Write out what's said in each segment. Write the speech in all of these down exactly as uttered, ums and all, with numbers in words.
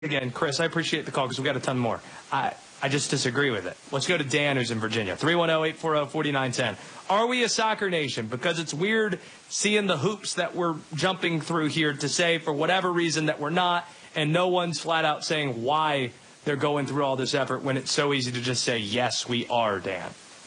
Again, Chris, I appreciate the call because we've got a ton more. I, I just disagree with it. Let's go to Dan, who's in Virginia. three one zero, eight four zero, four nine one zero. Are we a soccer nation? Because it's weird seeing the hoops that we're jumping through here to say for whatever reason that we're not, and no one's flat out saying why they're going through all this effort when it's so easy to just say, yes, we are, Dan.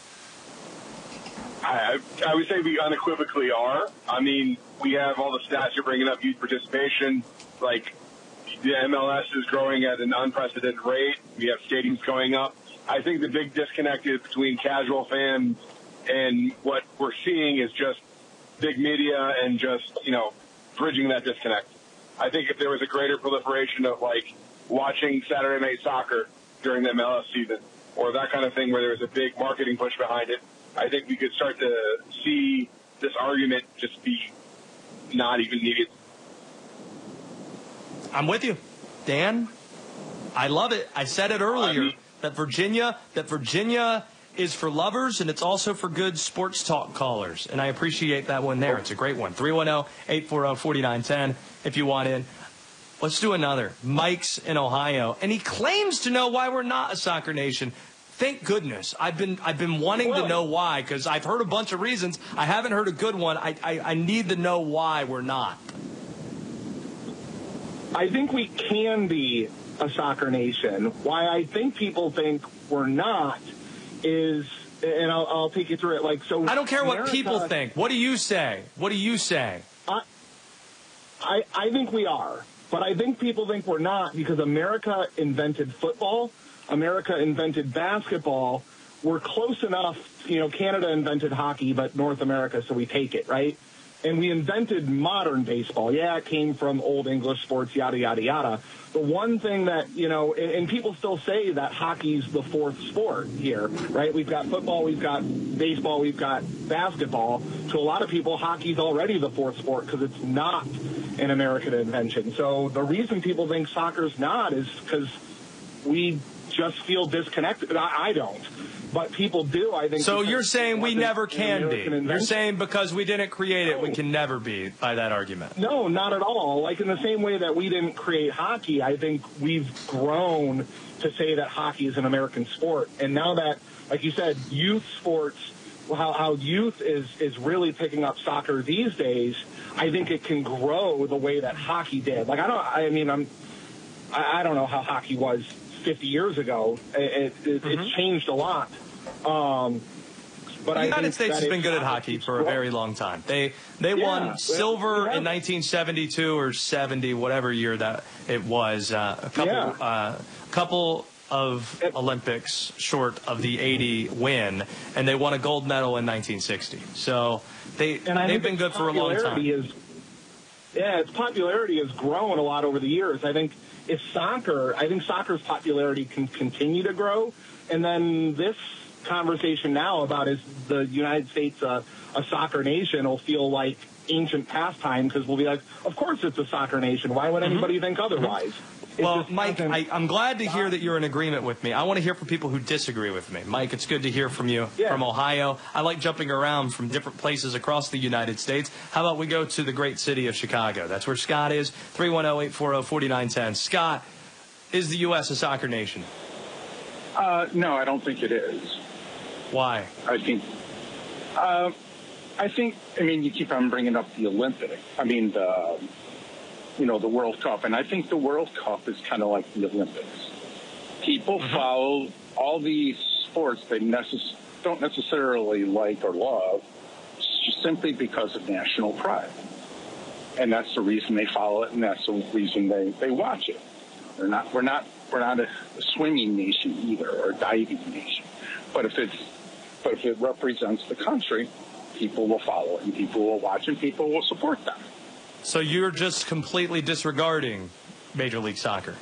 I, I would say we unequivocally are. I mean, we have all the stats you're bringing up, youth participation, like the M L S is growing at an unprecedented rate. We have stadiums going up. I think the big disconnect is between casual fans and what we're seeing is just big media and just, you know, bridging that disconnect. I think if there was a greater proliferation of, like, watching Saturday Night Soccer during the M L S season or that kind of thing where there was a big marketing push behind it, I think we could start to see this argument just be not even needed. I'm with you, Dan. I love it. I said it earlier I mean, that Virginia, that Virginia is for lovers and it's also for good sports talk callers. And I appreciate that one there. It's a great one. three one zero, eight four zero, four nine one zero if you want in. Let's do another. Mike's in Ohio, and he claims to know why we're not a soccer nation. Thank goodness. I've been I've been wanting really? to know why, because I've heard a bunch of reasons. I haven't heard a good one. I, I I need to know why we're not. I think we can be a soccer nation. Why I think people think we're not is, and I'll, I'll take you through it. Like so, I don't care America, what people think. What do you say? What do you say? I, I I think we are, but I think people think we're not because America invented football. America invented basketball. We're close enough. You know, Canada invented hockey, but North America, so we take it, right? And we invented modern baseball. Yeah, it came from old English sports, yada, yada, yada. The one thing that, you know, and, and people still say that hockey's the fourth sport here, right? We've got football, we've got baseball, we've got basketball. To a lot of people, hockey's already the fourth sport because it's not an American invention. So the reason people think soccer's not is because we just feel disconnected. I, I don't. But people do, I think. So you're saying we never can be. You're saying because we didn't create it, we can never be by that argument. No, not at all. Like in the same way that we didn't create hockey, I think we've grown to say that hockey is an American sport. And now that, like you said, youth sports, how, how youth is, is really picking up soccer these days, I think it can grow the way that hockey did. Like, I don't, I mean, I'm, I, I don't know how hockey was fifty years ago. It, it, mm-hmm. It's changed a lot. Um, but the United States has been good at hockey for a very long time. They they yeah, won silver in nineteen seventy-two or seventy, whatever year that it was. Uh, a couple yeah. uh, couple of it, Olympics short of the eighty win, and they won a gold medal in nineteen sixty. So they they've been good for a long time. Is, yeah, its popularity has grown a lot over the years. I think if soccer, I think soccer's popularity can continue to grow, and then this conversation now about is the United States uh, a soccer nation will feel like ancient pastime because we'll be like, of course it's a soccer nation. Why would anybody mm-hmm. think otherwise? Mm-hmm. Well, Mike, I, I'm glad to hear that you're in agreement with me. I want to hear from people who disagree with me. Mike, it's good to hear from you yeah. from Ohio. I like jumping around from different places across the United States. How about we go to the great city of Chicago? That's where Scott is. three one zero, eight four zero, four nine one zero. Scott, is the U S a soccer nation? Uh, no, I don't think it is. Why? I think, uh, I think, I mean, you keep on bringing up the Olympics. I mean, the, you know, the World Cup. And I think the World Cup is kind of like the Olympics. People mm-hmm. follow all these sports they necess- don't necessarily like or love just simply because of national pride. And that's the reason they follow it, and that's the reason they, they watch it. They're not, we're not, we're not a swimming nation either, or a diving nation. But if it's, but if it represents the country, people will follow it, and people will watch, and people will support them. So you're just completely disregarding Major League Soccer?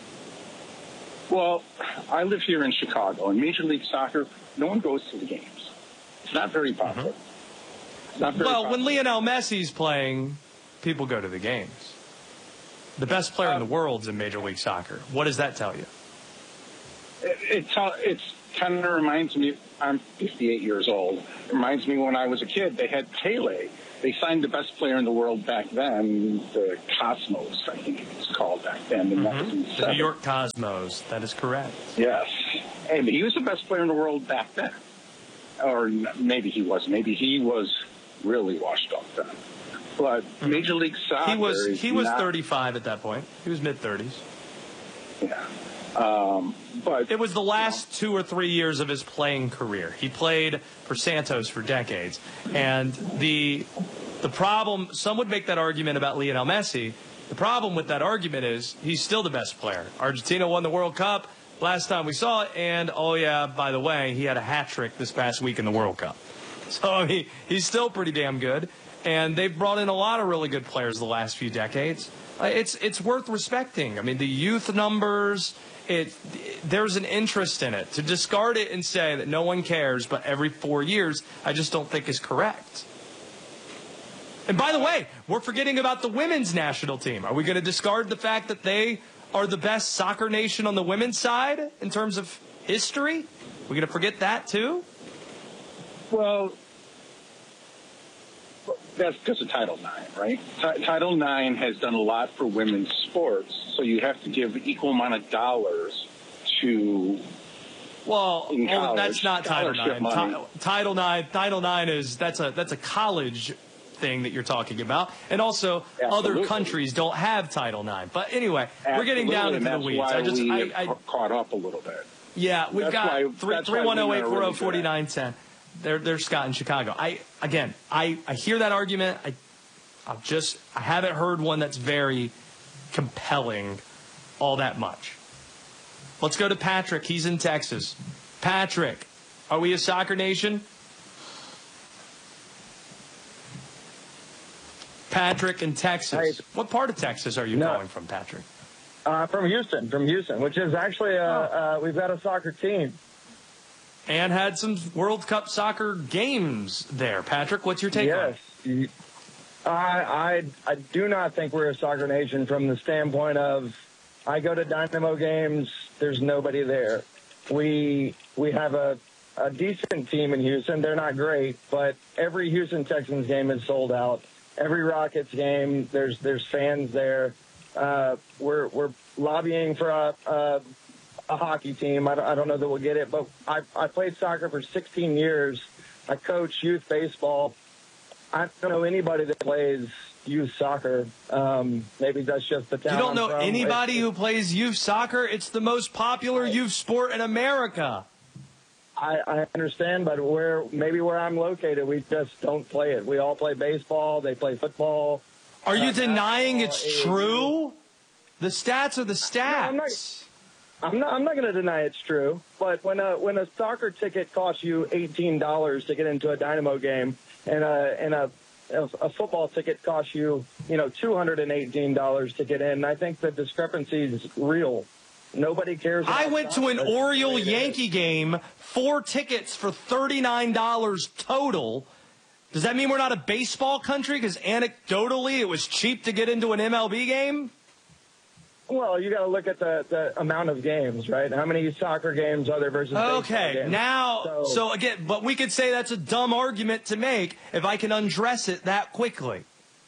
Well, I live here in Chicago, and Major League Soccer, no one goes to the games. It's not very popular. Mm-hmm. It's not very well, popular. when Lionel Messi's playing, people go to the games. The best player uh, in the world's in Major League Soccer. What does that tell you? It, it, it's kind of reminds me, I'm fifty-eight years old. It reminds me when I was a kid, they had Pele. They signed the best player in the world back then, the Cosmos, I think it was called back then. And mm-hmm. that was in the New York Cosmos. That is correct. Yes. And he was the best player in the world back then. Or maybe he was. Maybe he was really washed up then. But mm-hmm. Major League Soccer He was, is he was not, thirty-five at that point. He was mid-thirties. Yeah. Um, but it was the last two or three years of his playing career. He played for Santos for decades. And the the problem, some would make that argument about Lionel Messi. The problem with that argument is he's still the best player. Argentina won the World Cup last time we saw it. And, oh, yeah, by the way, he had a hat trick this past week in the World Cup. So, I mean, he's still pretty damn good. And they've brought in a lot of really good players the last few decades. Uh, it's it's worth respecting. I mean, the youth numbers, it there's an interest in it. To discard it and say that no one cares, but every four years, I just don't think is correct. And by the way, we're forgetting about the women's national team. Are we going to discard the fact that they are the best soccer nation on the women's side in terms of history? We're going to forget that too? Well, that's because of Title nine, right? T- Title nine has done a lot for women's sports, so you have to give equal amount of dollars to. Well, in well college, that's not Title nine. Money. Ti- Title nine. Title nine is that's a that's a college thing that you're talking about, and also Absolutely. other countries don't have Title nine. But anyway, Absolutely, we're getting down into the weeds. Why I just we I, I caught up a little bit. Yeah, we've that's got why, three three one zero eight four zero forty nine ten. They're they're Scott in Chicago. I again, I, I hear that argument. I I just I haven't heard one that's very compelling all that much. Let's go to Patrick. He's in Texas. Patrick, are we a soccer nation? Patrick in Texas. Hey. What part of Texas are you No. calling from, Patrick? Uh, from Houston, from Houston, which is actually, uh, uh, we've got a soccer team. And had some World Cup soccer games there. Patrick, what's your take on it? Yes. I, I, I do not think we're a soccer nation from the standpoint of I go to Dynamo games, there's nobody there. We we have a, a decent team in Houston. They're not great, but every Houston Texans game is sold out. Every Rockets game, there's there's fans there. Uh, we're we're lobbying for a, a, a hockey team. I don't, I don't know that we'll get it, but I, I played soccer for sixteen years. I coach youth baseball. I don't know anybody that plays youth soccer. Um, maybe that's just the town You don't I'm know from. anybody It's- who plays youth soccer? It's the most popular youth sport in America. I, I understand, but where maybe where I'm located, we just don't play it. We all play baseball. They play football. Are you Uh, denying basketball, it's A A U. true? The stats are the stats. I'm not- I'm not. I'm not going to deny it's true. But when a when a soccer ticket costs you eighteen dollars to get into a Dynamo game, and a and a a football ticket costs you, you know, two hundred and eighteen dollars to get in, I think the discrepancy is real. Nobody cares. I about went to an soccer. Oriole It is. Yankee game, four tickets for thirty-nine dollars total. Does that mean we're not a baseball country? Because anecdotally, it was cheap to get into an M L B game? Well, you got to look at the, the amount of games, right? How many soccer games are there versus baseball Okay, games? now, so, So- again, but we could say that's a dumb argument to make if I can undress it that quickly.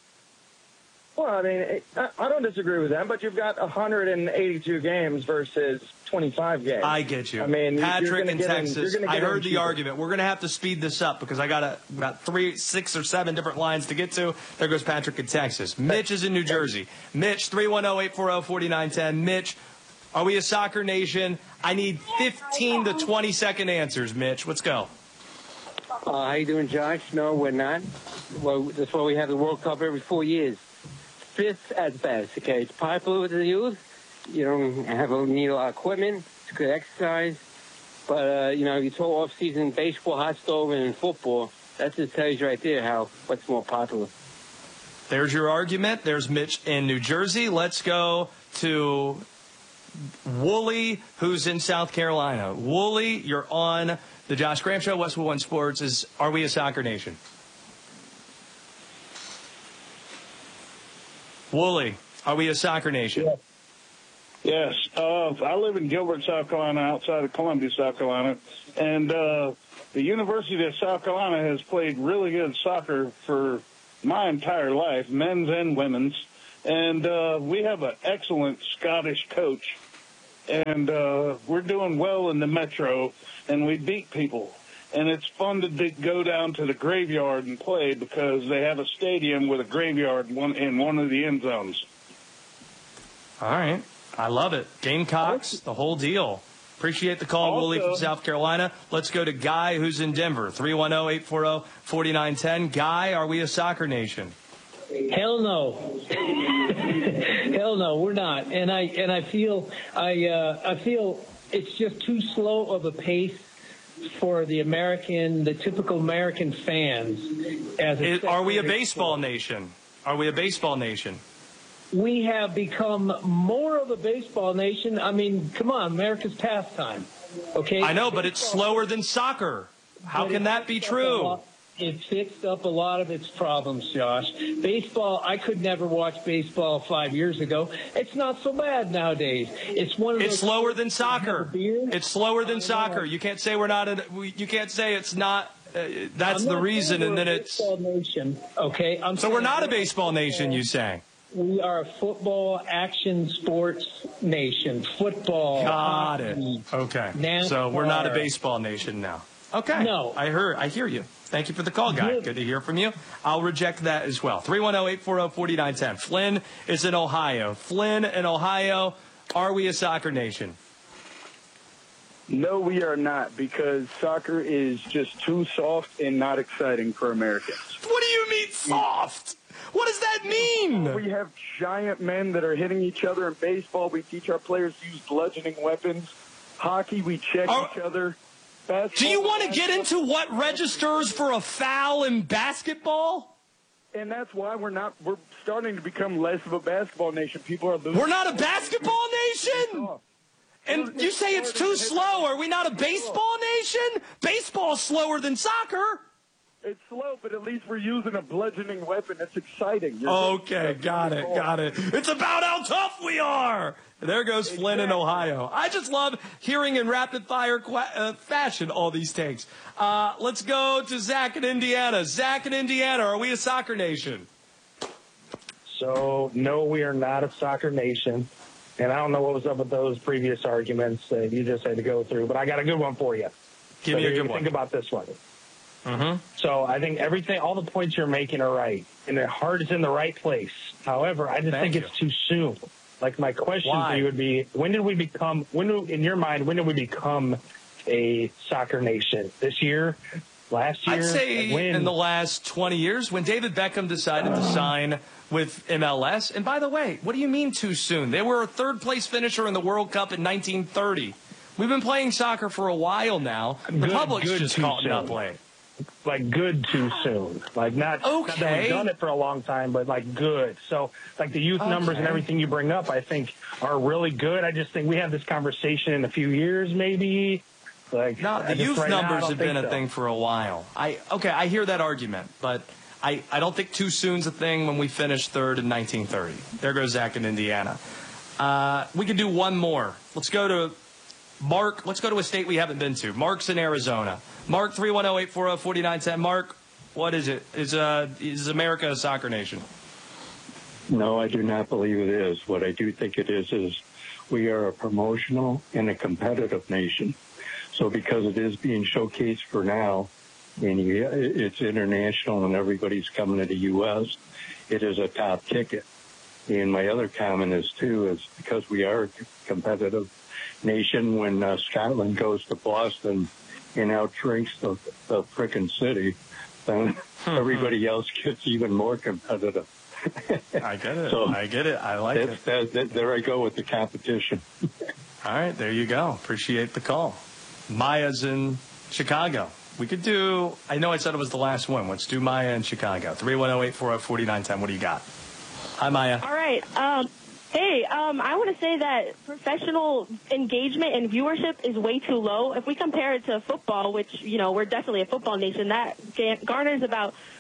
Well, I mean, it- I I don't disagree with that, but you've got one hundred eighty-two games versus twenty-five games. I get you. I mean, you're Patrick gonna in get in- Texas, you're gonna I get in heard the cheaper. argument. We're going to have to speed this up because I got a, about three, six or seven different lines to get to. There goes Patrick in Texas. Mitch is in New Jersey. Mitch, three one zero, eight four zero, four nine one zero. Mitch, are we a soccer nation? I need fifteen to twenty second answers, Mitch. Let's go. Uh, how you doing, Josh? No, we're not. Well, that's why we have the World Cup every four years. Fifth at best, okay? It's popular with the youth. You don't have a, need a lot of equipment. It's good exercise. But, uh, you know, you talk off-season baseball, hot stove, and football. That just tells you right there how what's more popular. There's your argument. There's Mitch in New Jersey. Let's go to Wooly, who's in South Carolina. Wooly, you're on the Josh Graham Show. Westwood One Sports is, are we a soccer nation? Wooly, are we a soccer nation? Yes. Yes. Uh, I live in Gilbert, South Carolina, outside of Columbia, South Carolina. And uh, the University of South Carolina has played really good soccer for my entire life, men's and women's. And uh, we have an excellent Scottish coach. And uh, we're doing well in the Metro, and we beat people. And it's fun to d- go down to the graveyard and play because they have a stadium with a graveyard in one, in one of the end zones. All right. I love it. Gamecocks, the whole deal. Appreciate the call, Also, Willie from South Carolina. Let's go to Guy, who's in Denver. three one zero, eight four zero, four nine one zero. Guy, are we a soccer nation? Hell no. Hell no, we're not. And I and I feel I uh, I feel it's just too slow of a pace for the American, the typical American fans. As a It, are we a baseball nation? Are we a baseball nation? We have become more of a baseball nation. I mean, come on, America's pastime. Okay. I know, but it's slower than soccer. How can that be true? It fixed up a lot of its problems, Josh. Baseball, I could never watch baseball five years ago. It's not so bad nowadays. It's one of It's those slower than soccer. It's slower than soccer. You can't say we're not. A, we, you can't say it's not. Uh, that's I'm the not reason, saying and we're then a it's. baseball nation. Okay. I'm So we're saying not a we're baseball nation. You say? We are a football action sports nation. Football. Got it. hockey, Okay. NASCAR. So we're not a baseball nation now. Okay. No. I heard. I hear you. Thank you for the call, Guy. Good. Good to hear from you. I'll reject that as well. three one zero, eight four zero, four nine one zero. Flynn is in Ohio. Flynn in Ohio. Are we a soccer nation? No, we are not, because soccer is just too soft and not exciting for Americans. What do you mean soft? What does that mean? We have giant men that are hitting each other in baseball. We teach our players to use bludgeoning weapons. Hockey, we check Are, each other. Basketball, do you want to get into what registers for a foul in basketball? And that's why we're not. We're starting to become less of a basketball nation. People are losing. We're not a basketball nation? And you say it's too slow. Are we not a baseball nation? Baseball's slower than soccer. It's slow, but at least we're using a bludgeoning weapon. It's exciting. You're Okay, got it, got it. It's about how tough we are. There goes Flynn in Ohio. I just love hearing in rapid-fire qu- uh, fashion all these takes. Uh, let's go to Zach in Indiana. Zach in Indiana, are we a soccer nation? So, no, we are not a soccer nation. And I don't know what was up with those previous arguments that you just had to go through, but I got a good one for you. Give so me a here good you one. Think about this one. Mm-hmm. So I think everything, all the points you're making are right, and the heart is in the right place. However, I just Thank think you. it's too soon. Like my question Why? for you would be: when did we become? When, do, in your mind, when did we become a soccer nation? This year? Last year? I'd say when? in the last twenty years, when David Beckham decided to sign with M L S. And by the way, what do you mean too soon? They were a third-place finisher in the World Cup in nineteen thirty. We've been playing soccer for a while now. The Good- public's good just too caught soon. up late. Like good too soon. Like not, not that Okay. we've done it for a long time, but like good. So like the youth numbers and Okay. everything you bring up, I think are really good. I just think we have this conversation in a few years, maybe. Like No, I the just- youth right now, I numbers don't have been think a so. thing for a while. I okay, I hear that argument, but I, I don't think too soon's a thing when we finished third in nineteen thirty. There goes Zach in Indiana. Uh, we can do one more. Let's go to Mark. Let's go to a state we haven't been to. Mark's in Arizona. Mark, three one zero, eight four zero, four nine one zero. Mark, what is it? Is, uh, is America a soccer nation? No, I do not believe it is. What I do think it is is we are a promotional and a competitive nation. So because it is being showcased for now, and you, it's international and everybody's coming to the U S, it is a top ticket. And my other comment is, too, is because we are a competitive nation, when uh, Scotland goes to Boston and outdrinks the, the frickin' city, then everybody else gets even more competitive. I get it. So I get it. I like that's, it. that, that, there I go with the competition. All right, there you go. Appreciate the call. Maya's in Chicago. We could do, I know I said it was the last one. Let's do Maya in Chicago. three one zero, eight four zero, four nine one zero. What do you got? Hi, Maya. All right. Um, hey, um, I want to say that professional engagement and viewership is way too low. If we compare it to football, which, you know, we're definitely a football nation, that garners about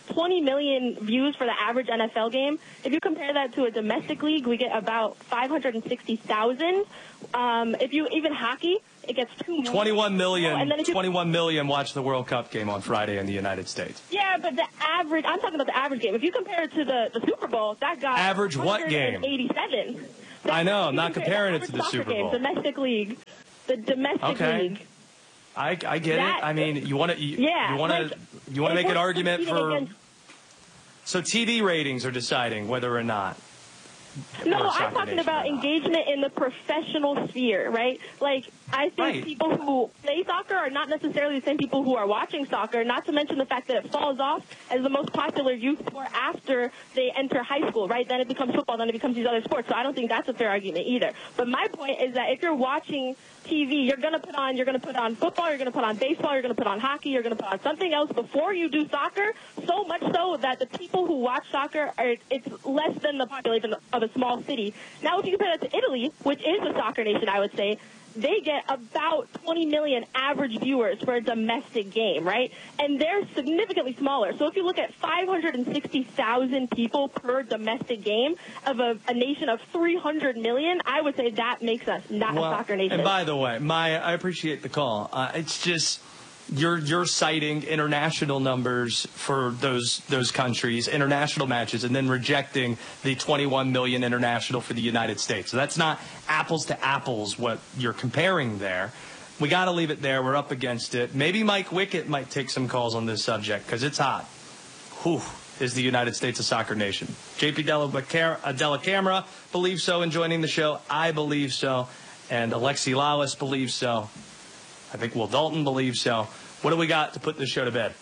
twenty million views for the average N F L game. If you compare that to a domestic league, we get about five hundred sixty thousand. Um, if you even hockey, it gets two million. twenty-one million, oh, and then if you, twenty-one million watch the World Cup game on Friday in the United States. Yeah, but the average, I'm talking about the average game. If you compare it to the, the Super Bowl, that got average what game? eighty-seven. I know, I'm not comparing it to the Super Bowl. Game, domestic league. The domestic okay. league. I, I get that, it. I mean, you want to you, yeah, you want to like, you want to make an argument for against, so T V ratings are deciding whether or not. No, I'm talking about engagement in the professional sphere, right? Like, I think right. people who play soccer are not necessarily the same people who are watching soccer, not to mention the fact that it falls off as the most popular youth sport after they enter high school, right? Then it becomes football, then it becomes these other sports. So I don't think that's a fair argument either. But my point is that if you're watching T V, you're going to put on, you're going to put on football, you're going to put on baseball, you're going to put on hockey, you're going to put on something else before you do soccer, so much so that the people who watch soccer, are it's less than the population of a small city. Now, if you compare that to Italy, which is a soccer nation, I would say, they get about twenty million average viewers for a domestic game, right? And they're significantly smaller. So if you look at five hundred sixty thousand people per domestic game of a, a nation of three hundred million, I would say that makes us not well, a soccer nation. And by the way, Maya, I appreciate the call. Uh, it's just you're you're citing international numbers for those those countries, international matches, and then rejecting the twenty-one million international for the United States. So that's not apples to apples what you're comparing there. We got to leave it there. We're up against it. Maybe Mike Wickett might take some calls on this subject because it's hot. Whew, is the United States a soccer nation? J P Della Camera believes so in joining the show. I believe so. And Alexi Lawless believes so. I think Will Dalton believes so. What do we got to put this show to bed?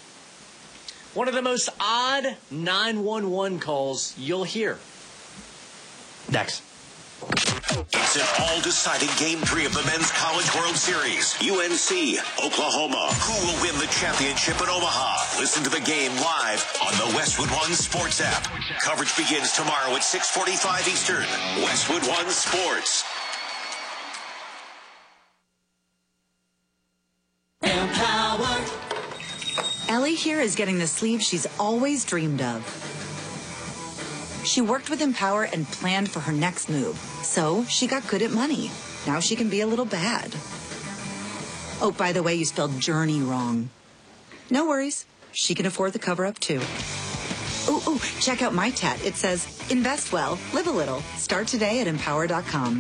One of the most odd nine one one calls you'll hear. Next. It's an all-deciding Game three of the Men's College World Series. U N C, Oklahoma. Who will win the championship in Omaha? Listen to the game live on the Westwood One Sports app. Coverage begins tomorrow at six forty-five Eastern. Westwood One Sports. Empower. Ellie here is getting the sleeve she's always dreamed of. She worked with Empower and planned for her next move. So she got good at money. Now she can be a little bad. Oh, by the way, you spelled journey wrong. No worries. She can afford the cover-up, too. Ooh, ooh, check out my tat. It says, invest well, live a little. Start today at empower dot com.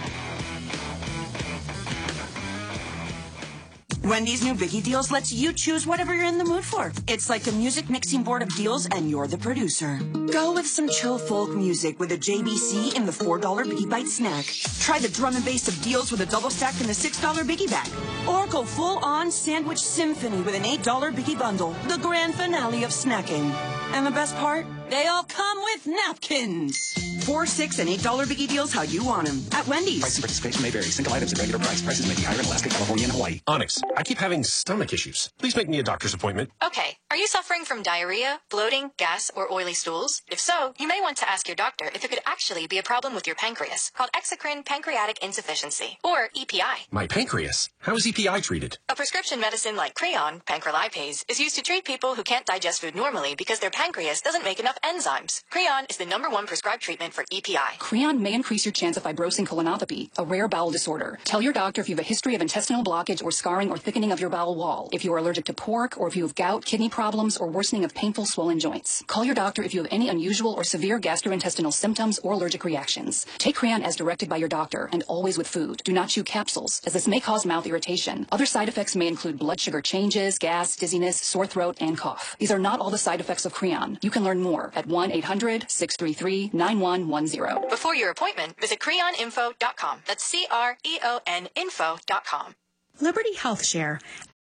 Wendy's new Biggie Deals lets you choose whatever you're in the mood for. It's like a music mixing board of deals, and you're the producer. Go with some chill folk music with a J B C in the four dollar Biggie Bite snack. Try the drum and bass of deals with a double stack in the six dollar Biggie Bag. Or go full-on sandwich symphony with an eight dollar Biggie Bundle. The grand finale of snacking. And the best part? They all come with napkins. Four, six, and eight dollar Biggie Deals how you want them. At Wendy's. Price and participation may vary. Single items at regular price. Prices may be higher in Alaska, California, and Hawaii. Onyx, I keep having stomach issues. Please make me a doctor's appointment. Okay. Are you suffering from diarrhea, bloating, gas, or oily stools? If so, you may want to ask your doctor if it could actually be a problem with your pancreas, called exocrine pancreatic insufficiency, or E P I. My pancreas? How is E P I treated? A prescription medicine like Creon, pancrelipase, is used to treat people who can't digest food normally because their pancreas doesn't make enough enzymes. Creon is the number one prescribed treatment for E P I. Creon may increase your chance of fibrosing colonopathy, a rare bowel disorder. Tell your doctor if you have a history of intestinal blockage or scarring or thickening of your bowel wall, if you are allergic to pork, or if you have gout, kidney problems, or worsening of painful swollen joints. Call your doctor if you have any unusual or severe gastrointestinal symptoms or allergic reactions. Take Creon as directed by your doctor, and always with food. Do not chew capsules, as this may cause mouth irritation. Other side effects may include blood sugar changes, gas, dizziness, sore throat, and cough. These are not all the side effects of Creon. You can learn more at one eight hundred, six three three, nine one one zero. Before your appointment, visit creon info dot com. That's C R E O N info dot com. Liberty Health Share.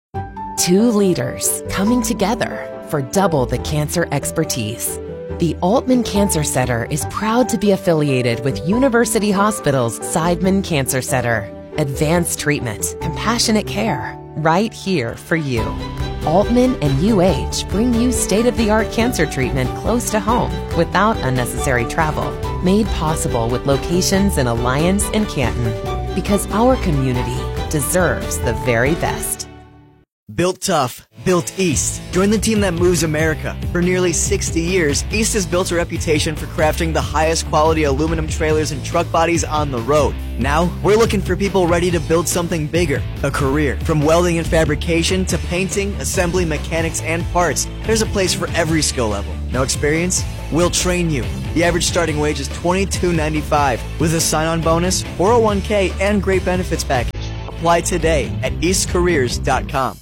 Two leaders coming together for double the cancer expertise. The Altman Cancer Center is proud to be affiliated with University Hospital's Seidman Cancer Center. Advanced treatment, compassionate care, right here for you. Altman and U H bring you state-of-the-art cancer treatment close to home without unnecessary travel. Made possible with locations in Alliance and Canton. Because our community deserves the very best. Built tough, built East. Join the team that moves America. For nearly sixty years, East has built a reputation for crafting the highest quality aluminum trailers and truck bodies on the road. Now, we're looking for people ready to build something bigger, a career. From welding and fabrication to painting, assembly, mechanics, and parts, there's a place for every skill level. No experience? We'll train you. The average starting wage is twenty-two ninety-five with a sign-on bonus, four oh one k, and great benefits package. Apply today at east careers dot com.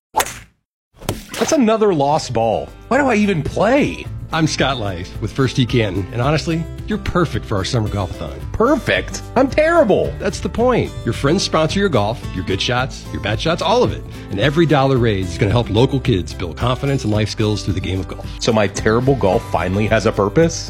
That's another lost ball. Why do I even play? I'm Scott Life with First Tee Canton, and honestly, you're perfect for our summer golf-a-thon. Perfect? I'm terrible. That's the point. Your friends sponsor your golf, your good shots, your bad shots, all of it. And every dollar raised is going to help local kids build confidence and life skills through the game of golf. So my terrible golf finally has a purpose?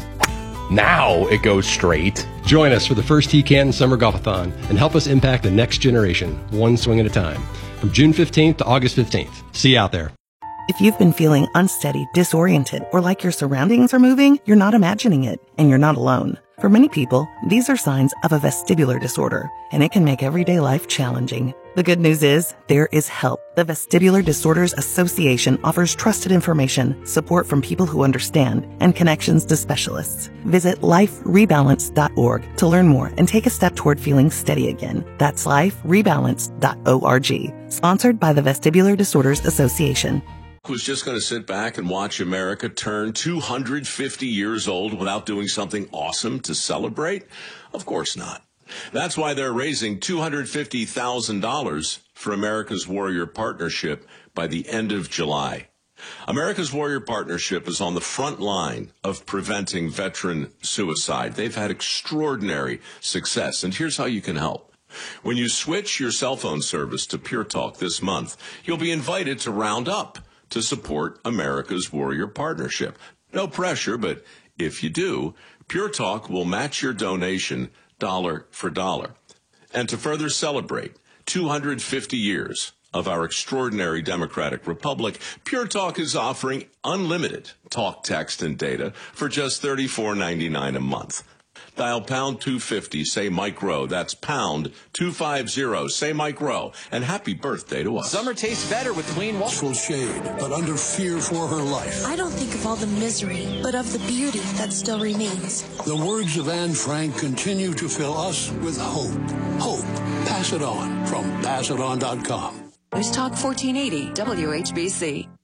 Now it goes straight. Join us for the First Tee Canton Summer Golf-a-thon and help us impact the next generation, one swing at a time. From June fifteenth to August fifteenth. See you out there. If you've been feeling unsteady, disoriented, or like your surroundings are moving, you're not imagining it, and you're not alone. For many people, these are signs of a vestibular disorder, and it can make everyday life challenging. The good news is, there is help. The Vestibular Disorders Association offers trusted information, support from people who understand, and connections to specialists. Visit life rebalance dot org to learn more and take a step toward feeling steady again. That's life rebalance dot org. Sponsored by the Vestibular Disorders Association. Was just going to sit back and watch America turn two hundred fifty years old without doing something awesome to celebrate? Of course not. That's why they're raising two hundred fifty thousand dollars for America's Warrior Partnership by the end of July. America's Warrior Partnership is on the front line of preventing veteran suicide. They've had extraordinary success, and here's how you can help. When you switch your cell phone service to Pure Talk this month, you'll be invited to round up to support America's Warrior Partnership. No pressure, but if you do, Pure Talk will match your donation dollar for dollar. And to further celebrate two hundred fifty years of our extraordinary democratic republic, Pure Talk is offering unlimited talk, text, and data for just thirty-four ninety-nine a month. Dial pound two fifty, say Mike Rowe. That's pound two fifty, say Mike Rowe. And happy birthday to us. Summer tastes better with clean water. Full shade, but under fear for her life. I don't think of all the misery, but of the beauty that still remains. The words of Anne Frank continue to fill us with hope. Hope. Pass it on from pass it on dot com. News Talk fourteen eighty, W H B C.